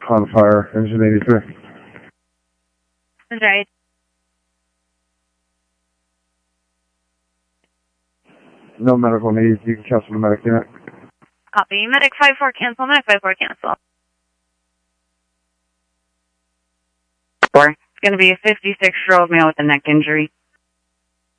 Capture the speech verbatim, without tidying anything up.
On fire, engine eighty-three. That's right. No medical needs. You can cancel the medic unit. Copy. Medic five four cancel. Medic five four cancel. Four. It's going to be a fifty-six-year-old male with a neck injury.